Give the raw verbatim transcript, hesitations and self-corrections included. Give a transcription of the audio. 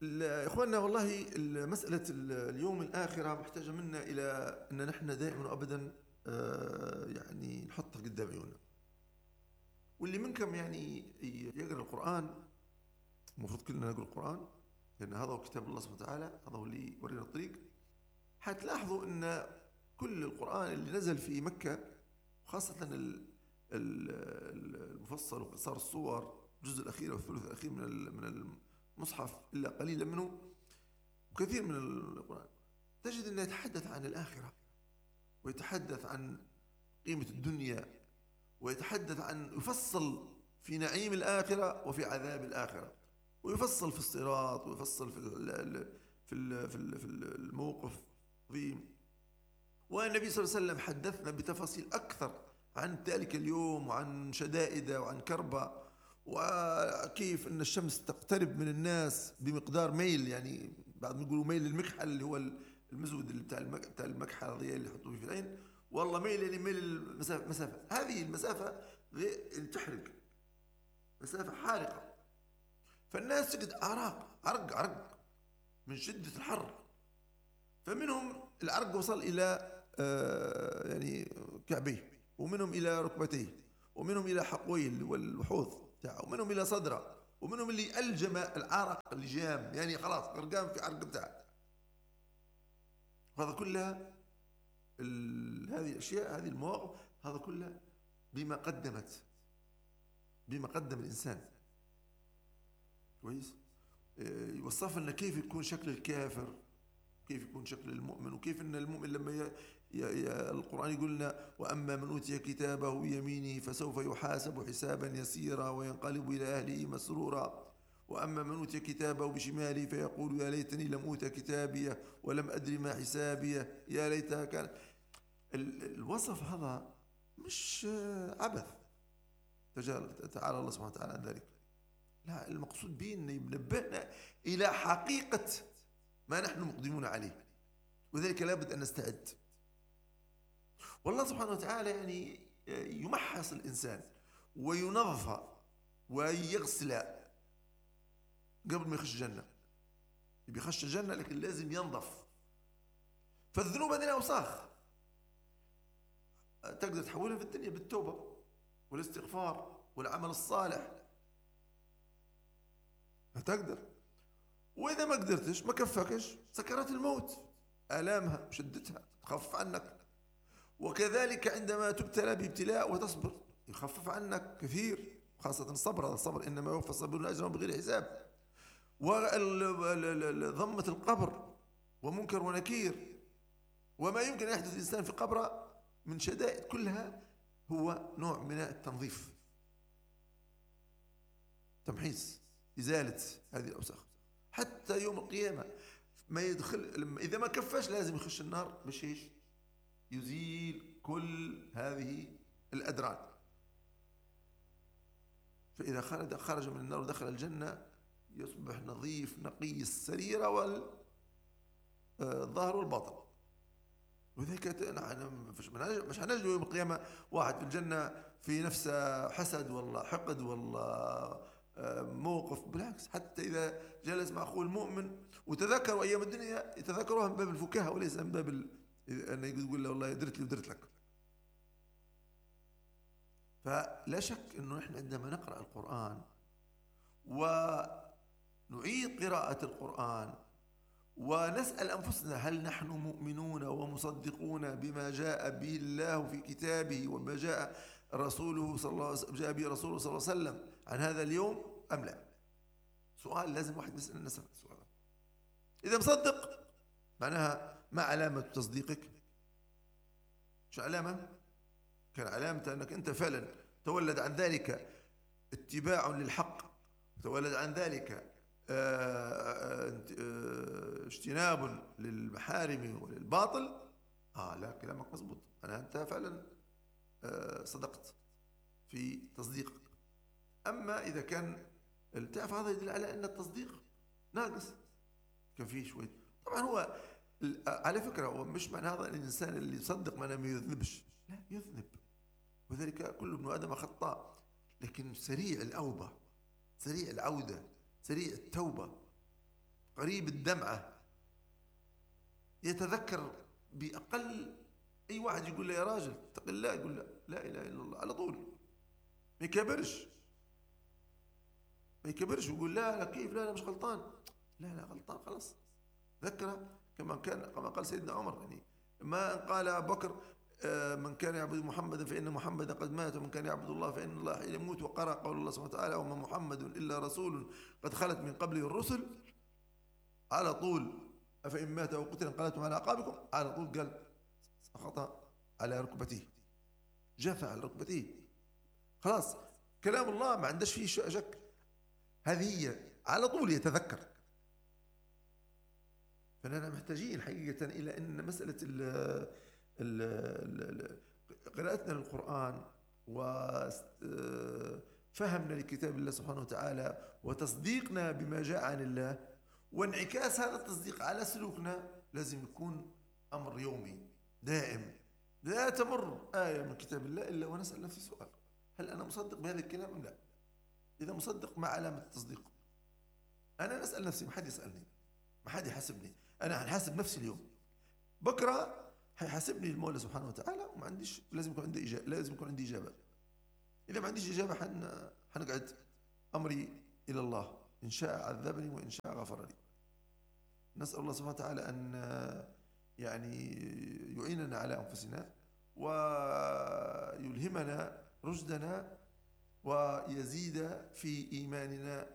يا إخواننا، والله مسألة اليوم الآخرة محتاجة منا إلى أن نحن دائما وأبدا آه، يعني نحطها قدام عيوننا. واللي منكم يعني يقرأ القرآن، المفروض كلنا نقرأ القرآن لأن هذا هو كتاب الله سبحانه وتعالى، هذا هو اللي يورينا الطريق. حتلاحظوا أن كل القرآن اللي نزل في مكة، خاصة المفصل وقصار الصور، الجزء الأخير والثلث الأخير من من المصحف إلا قليلا منه، وكثير من القرآن تجد أنه يتحدث عن الآخرة، ويتحدث عن قيمة الدنيا، ويتحدث عن يفصل في نعيم الآخرة وفي عذاب الآخرة، ويفصل في الصراط، ويفصل في في في الموقف العظيم. والنبي صلى الله عليه وسلم حدثنا بتفاصيل أكثر عن ذلك اليوم، وعن شدائده، وعن كربه، وكيف أن الشمس تقترب من الناس بمقدار ميل، يعني بعضهم يقولوا ميل المكحل اللي هو المزود اللي بتاع بتاع المكحل الضياء اللي يحطوه في العين، والله ميل يعني ميل المسافة مسافة هذه المسافة تحرق، مسافة حارقة. فالناس تجد عرق عرق عرق من شدة الحر، فمنهم العرق وصل إلى آه يعني كعبيه، ومنهم إلى ركبتيه، ومنهم إلى حقويه والحوض بتاعه، ومنهم إلى صدره، ومنهم اللي ألجم العرق اللجام، يعني خلاص غرقان في عرق بتاعه. هذا كلها هذه الأشياء، هذه المواقف، هذا كلها بما قدمت بما قدم الإنسان. كويس. يوصف لنا كيف يكون شكل الكافر، كيف يكون شكل المؤمن، وكيف أن المؤمن لما ي... ي... ي... القرآن يقول لنا: وأما من أوتي كتابه بيمينه فسوف يحاسب حسابا يسيرا وينقلب إلى أهله مسرورا، وأما من أوتي كتابه بشماله فيقول: يا ليتني لم أوت كتابيه ولم أدري ما حسابيه يا ليتها كان. الوصف هذا مش عبث، تعالى الله سبحانه وتعالى عن ذلك. لا، المقصود به أنه ينبهنا إلى حقيقة ما نحن مقدمون عليه، وذلك لابد أن نستعد. والله سبحانه وتعالى يعني يمحص الإنسان وينظف ويغسل قبل ما يخش الجنة. بيخش الجنة لكن لازم ينظف. فالذنوب هذه أوساخ تقدر تحولها في الدنيا بالتوبة والاستغفار والعمل الصالح، هتقدر. وإذا ما قدرتش، ما كفكش، سكرات الموت آلامها وشدتها تخفف عنك. وكذلك عندما تبتلى بابتلاء وتصبر يخفف عنك كثير، خاصة الصبر. هذا الصبر إنما يوفى الصابرون أجرهم بغير حساب. وضمة القبر ومنكر ونكير وما يمكن أن يحدث الإنسان في قبره من شدائد، كلها هو نوع من التنظيف، تمحيص، إزالة هذه الأوساخ. حتى يوم القيامة ما يدخل، إذا ما كفاش لازم يخش النار باش ايش؟ يزيل كل هذه الأدران. فإذا خرج خرج من النار ودخل الجنة يصبح نظيف نقي السريرة والظاهر والباطن. وذلك مش هنجد يوم القيامة واحد في الجنة في نفسه حسد والله حقد والله موقف، بالعكس. حتى إذا جلس مع أخوه المؤمن وتذكروا أيام الدنيا يتذكروها من باب الفكاهة وليس من باب أن يقول له والله درت لي ودرت لك. فلا شك أنه نحن عندما نقرأ القرآن ونعيد قراءة القرآن ونسأل أنفسنا: هل نحن مؤمنون ومصدقون بما جاء به الله في كتابه وما جاء رسوله صلى الله جاء به رسوله صلى الله عليه وسلم عن هذا اليوم أم لا؟ سؤال لازم واحد يسأل الناس سؤال. إذا مصدق معناها ما علامة تصديقك؟ شو علامة؟ كان علامة أنك أنت فعلا تولد عن ذلك اتباع للحق، تولد عن ذلك اجتناب للمحارم وللباطل. آه لا، كلامك مضبوط، أنا أنت فعلا صدقت في تصديقك. أما إذا كان التعف هذا يدل على أن التصديق ناقص، كان فيه شوي. طبعا هو على فكرة هو مش معنى هذا أن الإنسان اللي يصدق معناه ما يذنبش، لا يذنب، وذلك كل ابن آدم خطاء، لكن سريع الأوبة، سريع العودة، سريع التوبة. قريب الدمعة، يتذكر بأقل، أي واحد يقول له يا راجل اتق الله يقول لا لا إله إلا الله على طول، ما يكبرش ما يكبرش ويقول لا لا كيف، لا لا مش غلطان، لا لا غلطان خلاص. ذكره كما كان كما قال سيدنا عمر، يعني ما قال أبو بكر من كان يعبد محمدا فإن محمدا قد مات، ومن كان يعبد الله فإن الله حين يموت، وقرأ قول الله سبحانه وتعالى وما محمد إلا رسول قد خلت من قبله الرسل، على طول أفإن مات أو قتل انقلبتم على أعقابكم، على طول قال سقط على ركبتيه، جاف على ركبتيه، خلاص كلام الله ما عندش فيه شك. هذه هي على طول يتذكر. فنحن محتاجين حقيقة إلى أن مسألة ال ال ال قراءتنا للقرآن وفهمنا لكتاب الله سبحانه وتعالى وتصديقنا بما جاء عن الله وانعكاس هذا التصديق على سلوكنا لازم يكون أمر يومي دائم. لا تمر آية من كتاب الله إلا ونسأل نفسي سؤال: هل أنا مصدق بهذا الكلام أم لا؟ إذا مصدق ما علامة التصديق؟ أنا نسأل نفسي، ما حد يسألني، ما حد يحاسبني، أنا حاسب نفسي اليوم، بكرة حيحاسبني المولى سبحانه وتعالى، وما عنديش، لازم يكون عندي إجابة، لازم يكون عندي إجابة. إذا ما عنديش إجابة حن حنقعد أمري إلى الله، إن شاء عذبني وإن شاء غفر لي. نسأل الله سبحانه وتعالى أن يعني يعيننا على أنفسنا ويلهمنا رشدنا ويزيد في إيماننا